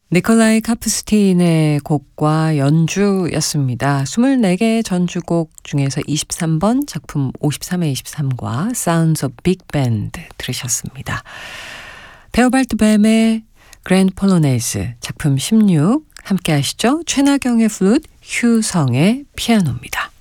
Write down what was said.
니콜라이 카프스틴의 곡과 연주였습니다. 24개의 전주곡 중에서 23번 작품 53의 23과 Sounds of Big Band 들으셨습니다. 데오발트 뱀의 그랜드 폴로네이즈 작품 16 함께 하시죠. 최나경의 플룻, 휴성의 피아노입니다.